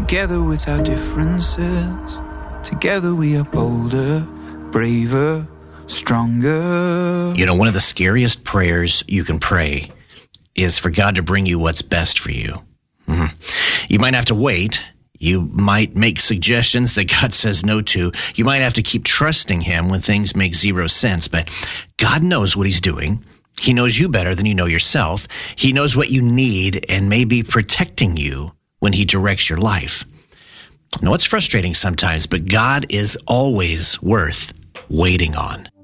Together with our differences, together we are bolder, braver, stronger. You know, one of the scariest prayers you can pray is for God to bring you what's best for you. You might have to wait. You might make suggestions that God says no to. You might have to keep trusting him when things make zero sense. But God knows what he's doing. He knows you better than you know yourself. He knows what you need and may be protecting you when he directs your life. I know it's frustrating sometimes, but God is always worth waiting on.